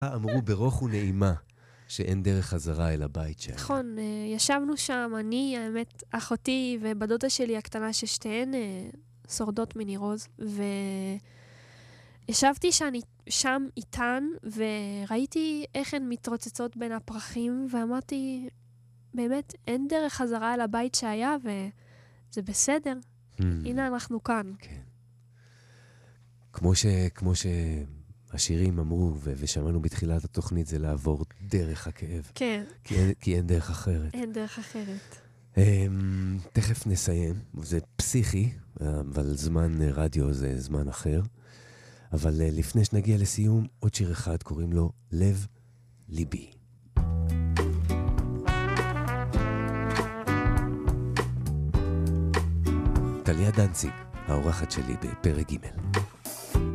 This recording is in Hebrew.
אמרו ברוך ונעימה שאין דרך חזרה אל הבית שלנו. נכון, ישבנו שם, אני, האמת, אחותי ובדודה שלי הקטנה ששתיהן שורדות מנירוז, וישבתי שם איתן, וראיתי איך הן מתרוצצות בין הפרחים, ואמרתי, באמת, אין דרך חזרה אל הבית שהיה, וזה בסדר. הנה אנחנו כאן. כן. כמו שהשירים אמרו, ושמענו בתחילת התוכנית, זה לעבור דרך הכאב. כן. כי אין דרך אחרת. אין דרך אחרת. תכף נסיים. זה פסיכי, אבל זמן רדיו זה זמן אחר. אבל לפני שנגיע לסיום, עוד שיר אחד, קוראים לו לב ליבי. טליה דנציג, האורחת שלי בפרק ג'.